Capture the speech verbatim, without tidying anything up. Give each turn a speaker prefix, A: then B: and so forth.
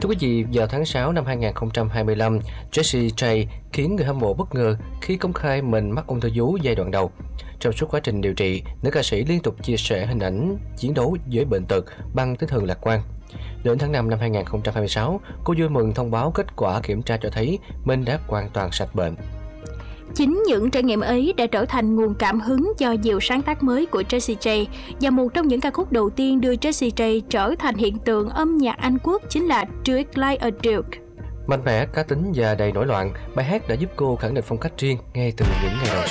A: Thưa quý vị, vào tháng sáu năm hai nghìn không trăm hai mươi lăm, Jessie J khiến người hâm mộ bất ngờ khi công khai mình mắc ung thư vú giai đoạn đầu. Trong suốt quá trình điều trị, nữ ca sĩ liên tục chia sẻ hình ảnh chiến đấu với bệnh tật bằng tinh thần lạc quan. Đến tháng năm năm hai nghìn không trăm hai mươi sáu, cô vui mừng thông báo kết quả kiểm tra cho thấy mình đã hoàn toàn sạch bệnh.
B: Chính những trải nghiệm ấy đã trở thành nguồn cảm hứng cho nhiều sáng tác mới của Jessie J, và một trong những ca khúc đầu tiên đưa Jessie J trở thành hiện tượng âm nhạc Anh Quốc chính là Do It Like a Duke.
A: Mạnh mẽ, cá tính và đầy nổi loạn, bài hát đã giúp cô khẳng định phong cách riêng ngay từ những ngày đầu